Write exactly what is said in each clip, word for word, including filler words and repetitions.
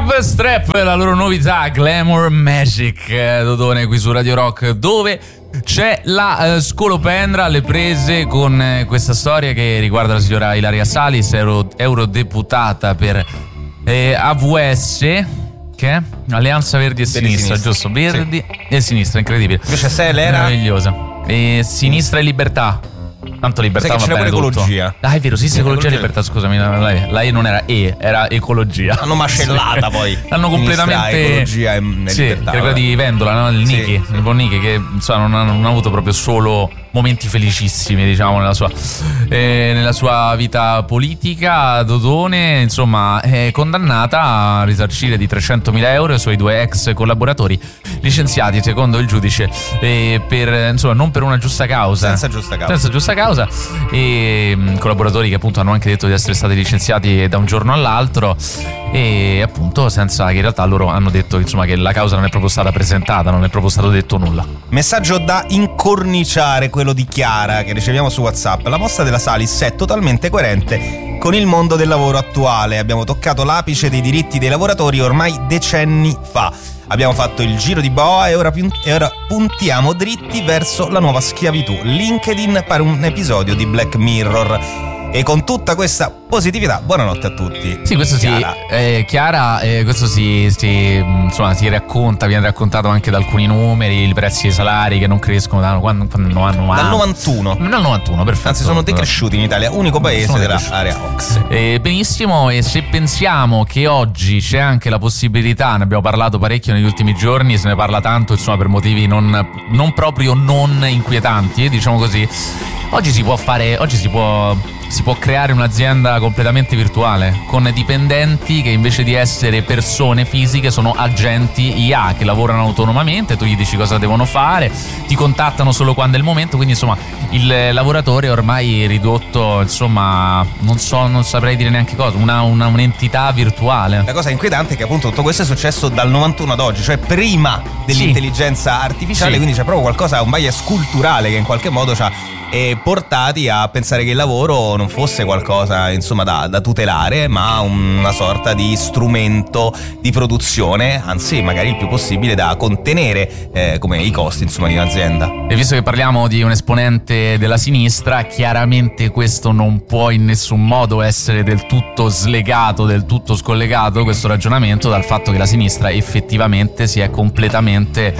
Love Strap, la loro novità Glamour Magic, Dodone qui su Radio Rock, dove c'è la uh, scolopendra alle prese con uh, questa storia che riguarda la signora Ilaria Salis, euro, eurodeputata per eh, A V S, che è Alleanza Verdi e Sinistra, sinistra, giusto? Verdi sì. e Sinistra, incredibile. Invece se l'era meravigliosa. E Sinistra e Libertà. Tanto libertà va bene tutto. Ecologia. Ah, è vero, sì, sì, ecologia e libertà, scusami. La, la E non era E, era ecologia. L'hanno macellata sì. poi. L'hanno completamente. Ecologia e sì, libertà. Che è quella di Vendola, no? Il sì. Niki, il buon Niki, che insomma non ha, non ha avuto proprio solo momenti felicissimi, diciamo, nella sua, eh, nella sua vita politica. Dodone, insomma, è condannata a risarcire di trecentomila euro i suoi due ex collaboratori licenziati, secondo il giudice, eh, per insomma non per una giusta causa. Senza giusta causa. Senza giusta causa. E mh, collaboratori che appunto hanno anche detto di essere stati licenziati da un giorno all'altro, e appunto senza che in realtà loro hanno detto insomma che la causa non è proprio stata presentata, non è proprio stato detto nulla. Messaggio da incorniciare, quello di Chiara, che riceviamo su WhatsApp. La mossa della Salis è totalmente coerente con il mondo del lavoro attuale. Abbiamo toccato l'apice dei diritti dei lavoratori ormai decenni fa. Abbiamo fatto il giro di boa e ora, e ora puntiamo dritti verso la nuova schiavitù. LinkedIn pare un episodio di Black Mirror. E con tutta questa positività, buonanotte a tutti. Sì, questo Chiara. si eh, Chiara, eh, questo si, si insomma si racconta, viene raccontato anche da alcuni numeri, i prezzi dei salari che non crescono da quando, quando hanno dal novantuno. Dal novantuno, perfetto. Anzi, sono decresciuti in Italia, unico paese dell'area O C S E. Eh, benissimo, e se pensiamo che oggi c'è anche la possibilità, ne abbiamo parlato parecchio negli ultimi giorni, se ne parla tanto, insomma, per motivi non, non proprio non inquietanti, diciamo così. Oggi si può fare, oggi si può si può creare un'azienda completamente virtuale con dipendenti che invece di essere persone fisiche sono agenti I A che lavorano autonomamente, tu gli dici cosa devono fare, ti contattano solo quando è il momento, quindi insomma il lavoratore è ormai ridotto, insomma non so, non saprei dire neanche cosa, una, una, un'entità virtuale. La cosa inquietante è che appunto tutto questo è successo dal novantuno ad oggi, cioè prima dell'intelligenza sì. artificiale, sì. quindi c'è proprio qualcosa, un bias culturale che in qualche modo ci ha eh, portati a pensare che il lavoro non fosse qualcosa insomma da, da tutelare, ma una sorta di strumento di produzione, anzi magari il più possibile da contenere eh, come i costi insomma di un'azienda. E visto che parliamo di un esponente della sinistra, chiaramente questo non può in nessun modo essere del tutto slegato, del tutto scollegato, questo ragionamento, dal fatto che la sinistra effettivamente si è completamente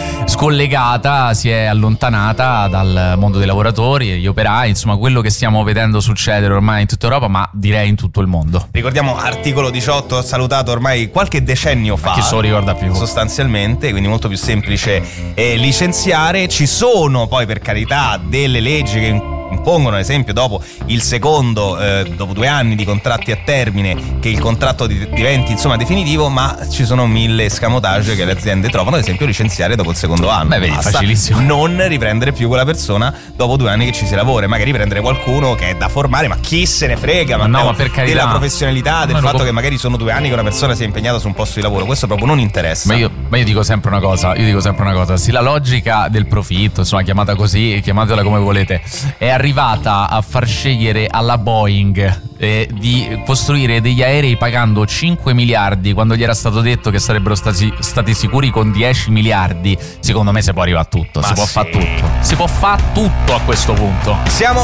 scollegata, si è allontanata dal mondo dei lavoratori e gli operai, insomma quello che stiamo vedendo succedere ormai in tutta Europa, ma direi in tutto il mondo. Ricordiamo articolo diciotto, salutato ormai qualche decennio fa, ma chi se lo ricorda più sostanzialmente, quindi molto più semplice eh, licenziare. Ci sono poi per carità delle leggi che impongono, ad esempio dopo il secondo eh, dopo due anni di contratti a termine, che il contratto diventi insomma definitivo, ma ci sono mille escamotage che le aziende trovano, ad esempio licenziare dopo il secondo anno. Beh, vedi, basta facilissimo. Non riprendere più quella persona dopo due anni che ci si lavora, magari prendere qualcuno che è da formare, ma chi se ne frega, ma, ma no, ma per carità, della professionalità, del fatto co- che magari sono due anni che una persona si è impegnata su un posto di lavoro, questo proprio non interessa. Ma io, ma io dico sempre una cosa, io dico sempre una cosa, sì, la logica del profitto, insomma chiamata così, chiamatela come volete, è arrivata a far scegliere alla Boeing eh, di costruire degli aerei pagando cinque miliardi quando gli era stato detto che sarebbero stati, stati sicuri con dieci miliardi. Secondo me si può arrivare a tutto, ma si può sì. fare tutto, si può fare tutto a questo punto. Siamo